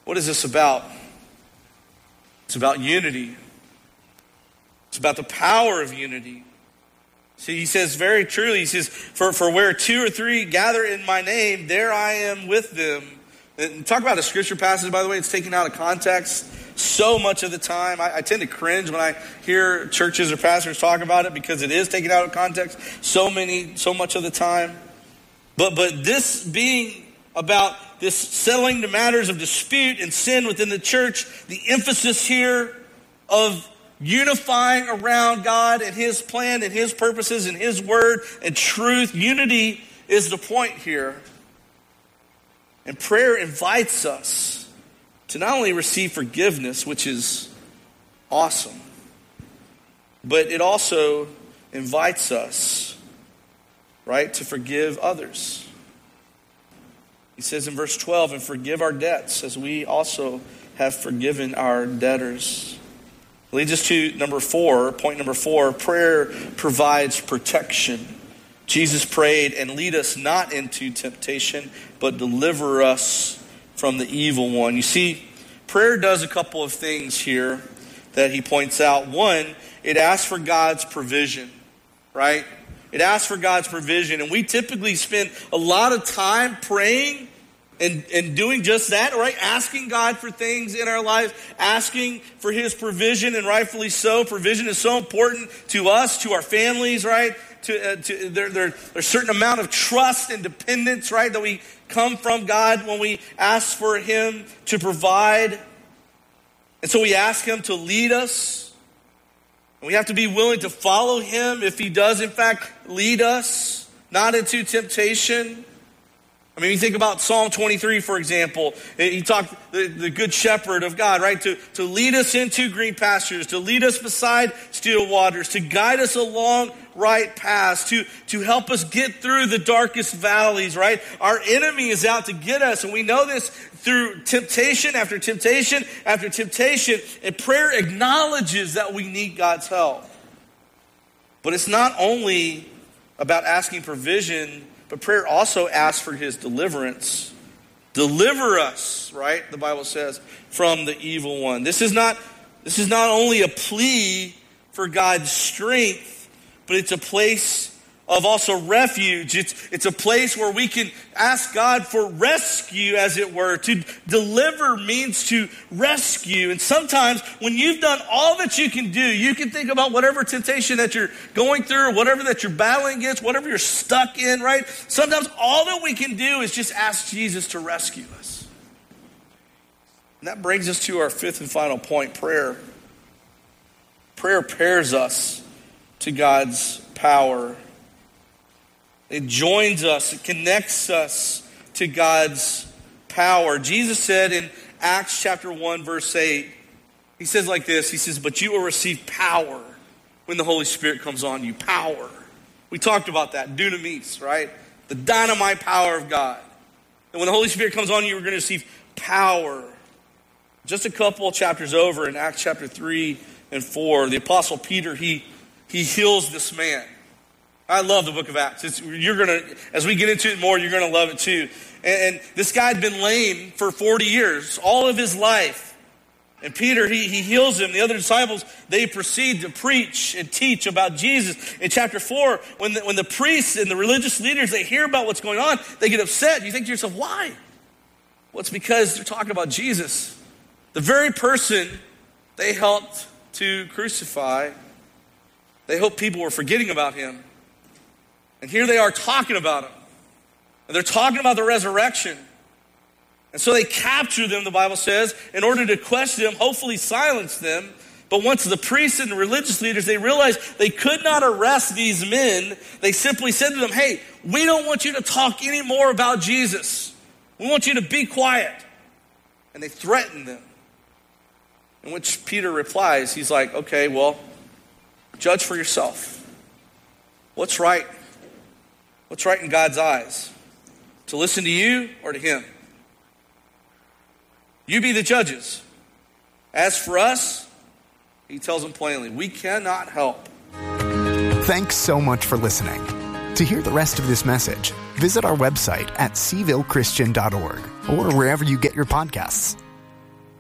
What is this about? It's about unity. It's about the power of unity. See, he says very truly, he says, for where 2 or 3 gather in my name, there I am with them. And talk about a scripture passage, by the way, it's taken out of context so much of the time. I tend to cringe when I hear churches or pastors talk about it because it is taken out of context so much of the time. But this being about this settling the matters of dispute and sin within the church, the emphasis here of unifying around God and his plan and his purposes and his word and truth. Unity is the point here. And prayer invites us to not only receive forgiveness, which is awesome, but it also invites us, right, to forgive others. He says in verse 12, and forgive our debts as we also have forgiven our debtors. Leads us to point number 4, prayer provides protection. Jesus prayed, and lead us not into temptation, but deliver us from the evil one. You see, prayer does a couple of things here that he points out. One, it asks for God's provision, right? It asks for God's provision, and we typically spend a lot of time praying and doing just that, right? Asking God for things in our lives, asking for his provision, and rightfully so. Provision is so important to us, to our families, right? There's a certain amount of trust and dependence, right, that we come from God when we ask for him to provide. And so we ask him to lead us. And we have to be willing to follow him if he does, in fact, lead us, not into temptation. I mean, you think about Psalm 23, for example. He talked the good shepherd of God, right? To lead us into green pastures, to lead us beside still waters, to guide us along right paths, to help us get through the darkest valleys, right? Our enemy is out to get us, and we know this through temptation after temptation after temptation. And prayer acknowledges that we need God's help. But it's not only about asking provision, but prayer also asks for his deliverance. Deliver us, right? The Bible says, from the evil one. This is not only a plea for God's strength, but it's a place of also refuge. It's a place where we can ask God for rescue, as it were. To deliver means to rescue. And sometimes when you've done all that you can do, you can think about whatever temptation that you're going through, or whatever that you're battling against, whatever you're stuck in, right? Sometimes all that we can do is just ask Jesus to rescue us. And that brings us to our 5th and final point, prayer. Prayer pairs us to God's power. It joins us, it connects us to God's power. Jesus said in Acts chapter 1, verse 8, he says like this, he says, but you will receive power when the Holy Spirit comes on you. Power. We talked about that, dunamis, right? The dynamite power of God. And when the Holy Spirit comes on you, you're going to receive power. Just a couple chapters over in Acts chapter 3 and 4, the Apostle Peter, he heals this man. I love the book of Acts. As we get into it more, you're going to love it too. And this guy had been lame for 40 years, all of his life. And Peter, he heals him. The other disciples, they proceed to preach and teach about Jesus. In chapter 4, when the priests and the religious leaders, they hear about what's going on, they get upset. You think to yourself, why? Well, it's because they're talking about Jesus. The very person they helped to crucify. They hoped people were forgetting about him. And here they are talking about him. And they're talking about the resurrection. And so they capture them, the Bible says, in order to question them, hopefully silence them. But once the priests and the religious leaders, they realized they could not arrest these men, they simply said to them, hey, we don't want you to talk any more about Jesus. We want you to be quiet. And they threatened them. In which Peter replies, he's like, okay, well, judge for yourself. What's right? What's right in God's eyes? To listen to you or to him? You be the judges. As for us, he tells them plainly, we cannot help. Thanks so much for listening. To hear the rest of this message, visit our website at cvillechristian.org or wherever you get your podcasts.